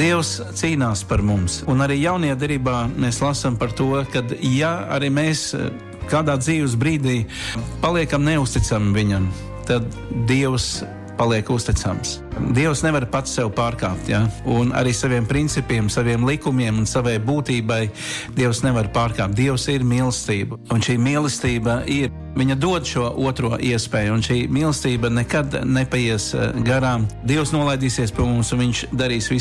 Dievs cīnās par mums. Un arī jaunajā derībā mēs lasām par to, ka ja arī mēs kādā dzīves brīdī paliekam neusticami viņam, tad Dievs paliek uzticams. Dievs nevar pats sev pārkāpt, ja? Un arī saviem principiem, saviem likumiem un savai būtībai Dievs nevar pārkāpt. Dievs ir mīlestība, un šī mīlestība viņa dod šo otro iespēju, un šī mīlestība nekad nepaies garām. Dievs nolaidīsies pie mums, un viņš darīs visu